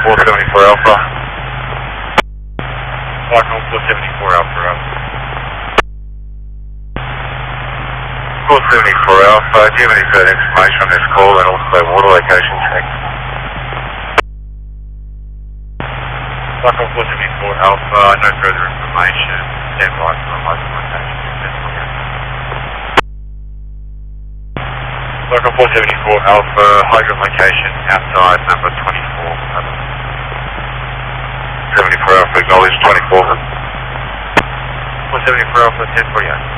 474 Alpha. Cyclone 474 Alpha, up. 474 Alpha, do you have any further information on this call and also water location check? Cyclone 474 Alpha, no further information. Stand by for a local location. Cyclone 474 Alpha, hydrant location outside number 24. 74 Alpha, acknowledge 24. 474 Alpha, 1048.